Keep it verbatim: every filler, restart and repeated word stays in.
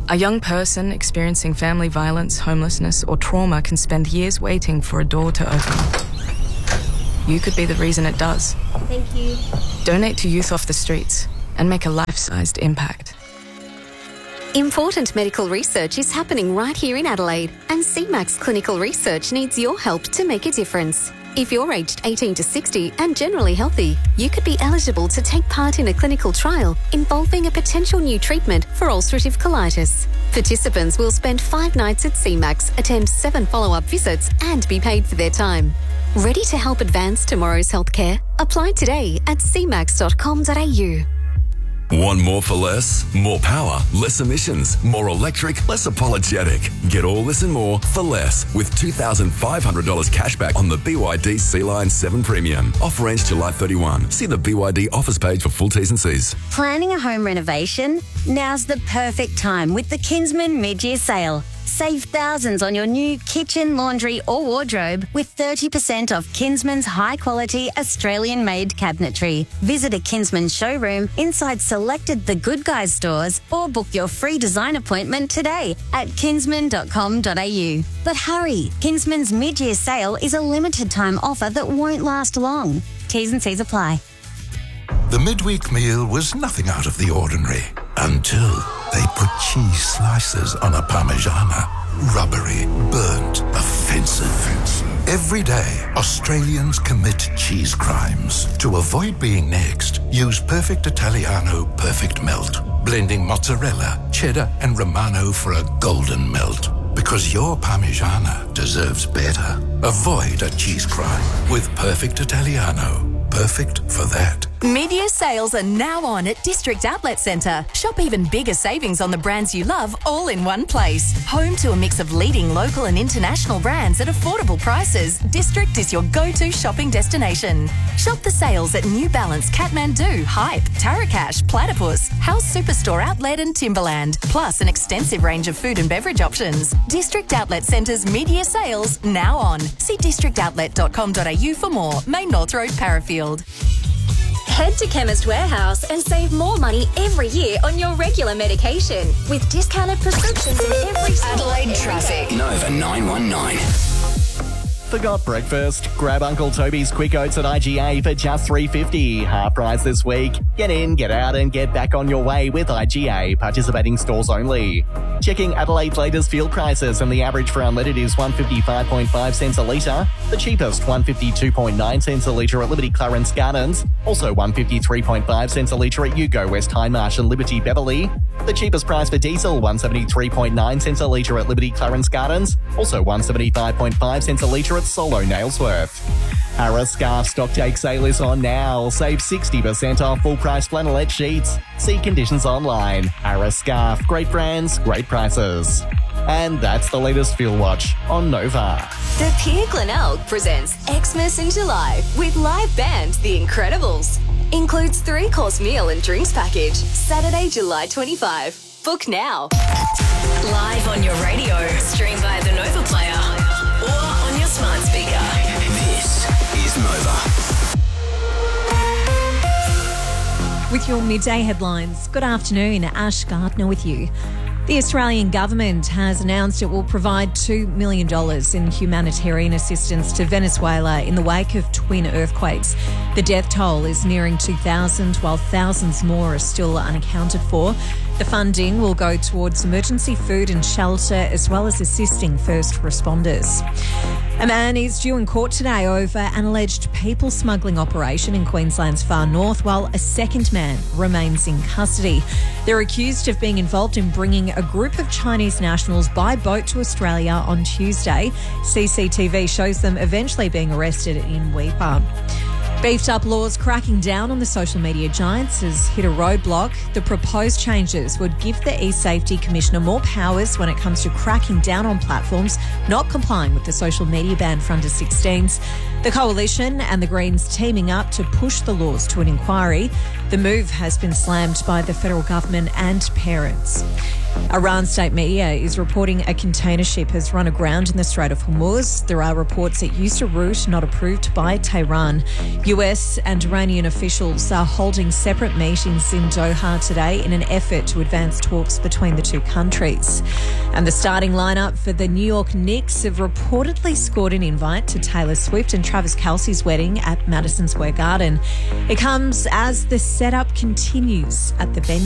A young person experiencing family violence, homelessness, or trauma can spend years waiting for a door to open. You could be the reason it does. Thank you. Donate to Youth Off the Streets and make a life-sized impact. Important medical research is happening right here in Adelaide, and C MAX Clinical Research needs your help to make a difference. If you're aged eighteen to sixty and generally healthy, you could be eligible to take part in a clinical trial involving a potential new treatment for ulcerative colitis. Participants will spend five nights at C MAX, attend seven follow-up visits and be paid for their time. Ready to help advance tomorrow's healthcare? Apply today at c max dot com dot a u. Want more for less? More power, less emissions, more electric, less apologetic. Get all this and more for less with two thousand five hundred dollars cashback on the B Y D C-Line seven Premium. Offer ends July thirty-first. See the B Y D offers page for full T's and C's. Planning a home renovation? Now's the perfect time with the Kinsman mid-year sale. Save thousands on your new kitchen, laundry or wardrobe with thirty percent off Kinsman's high-quality Australian-made cabinetry. Visit a Kinsman showroom inside selected The Good Guys stores or book your free design appointment today at kinsman dot com dot a u. But hurry, Kinsman's mid-year sale is a limited-time offer that won't last long. T's and C's apply. The midweek meal was nothing out of the ordinary until they put cheese slices on a Parmigiana. Rubbery, burnt, offensive. Every day, Australians commit cheese crimes. To avoid being next, use Perfect Italiano Perfect Melt, blending mozzarella, cheddar and Romano for a golden melt. Because your Parmigiana deserves better. Avoid a cheese crime with Perfect Italiano. Perfect for that. Mid-year sales are now on at District Outlet Centre. Shop even bigger savings on the brands you love all in one place. Home to a mix of leading local and international brands at affordable prices, District is your go-to shopping destination. Shop the sales at New Balance, Kathmandu, Hype, Tarakash, Platypus, House Superstore Outlet and Timberland, plus an extensive range of food and beverage options. District Outlet Centre's mid-year sales now on. See district outlet dot com dot a u for more. Main North Road, Parafield. Head to Chemist Warehouse and save more money every year on your regular medication with discounted prescriptions in every Adelaide traffic. Nova nine one nine. Forgot breakfast? Grab Uncle Toby's Quick Oats at I G A for just three dollars fifty. Half price this week. Get in, get out and get back on your way with I G A. Participating stores only. Checking Adelaide's latest fuel prices, and the average for unleaded is one dollar fifty-five point five cents a litre. The cheapest one dollar fifty-two point nine cents a litre at Liberty Clarence Gardens. Also one dollar fifty-three point five cents a litre at Yugo West Hindmarsh and Liberty Beverley. The cheapest price for diesel, one dollar seventy-three point nine cents a litre at Liberty Clarence Gardens. Also one dollar seventy-five point five cents a litre at Solo Nailsworth. Harris Scarf stock take sale is on now. Save sixty percent off full price flannelette sheets. See conditions online. Harris Scarf, great brands, great prices. And that's the latest Fuel Watch on Nova. The Pierre Glenelg presents Xmas in July with live band The Incredibles. Includes three-course meal and drinks package. Saturday, July twenty-fifth. Book now. Live on your radio. Stream via the Nova Player or on your smart speaker. This is Nova. With your midday headlines, good afternoon, Ash Gardner with you. The Australian government has announced it will provide two million dollars in humanitarian assistance to Venezuela in the wake of twin earthquakes. The death toll is nearing two thousand, while thousands more are still unaccounted for. The funding will go towards emergency food and shelter, as well as assisting first responders. A man is due in court today over an alleged people smuggling operation in Queensland's far north, while a second man remains in custody. They're accused of being involved in bringing a group of Chinese nationals by boat to Australia on Tuesday. C C T V shows them eventually being arrested in Weipa. Beefed up laws cracking down on the social media giants has hit a roadblock. The proposed changes would give the eSafety Commissioner more powers when it comes to cracking down on platforms not complying with the social media ban for under sixteens. The Coalition and the Greens teaming up to push the laws to an inquiry. The move has been slammed by the federal government and parents. Iran state media is reporting a container ship has run aground in the Strait of Hormuz. There are reports it used a route not approved by Tehran. U S and Iranian officials are holding separate meetings in Doha today in an effort to advance talks between the two countries. And the starting lineup for the New York Knicks have reportedly scored an invite to Taylor Swift and Travis Kelce's wedding at Madison Square Garden. It comes as the setup continues at the venue.